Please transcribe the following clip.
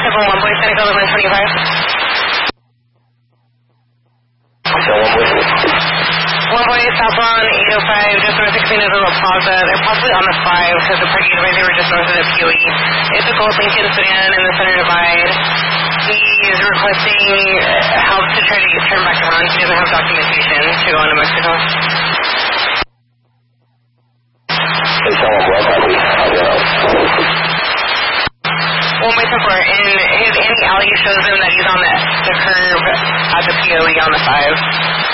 1 boy, Seneca 1125. One boy, southbound 805, just north of Casino de la Plaza. They're possibly on the 5 because the party getaway, they were just north of the POE. It's a gold Lincoln sedan in the center divide. He is requesting help to try to get turned back around. He doesn't have documentation to go into Mexico. One way support, and his Andy Alley shows him that he's on the curb at the POE on the 5.